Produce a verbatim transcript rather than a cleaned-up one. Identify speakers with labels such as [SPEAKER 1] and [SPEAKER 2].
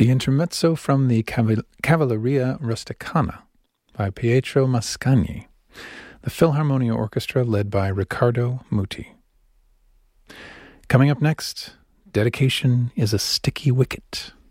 [SPEAKER 1] The intermezzo from the Caval- Cavalleria Rusticana by Pietro Mascagni, the Philharmonia Orchestra led by Riccardo Muti. Coming up next, Dedication is a Sticky Wicket.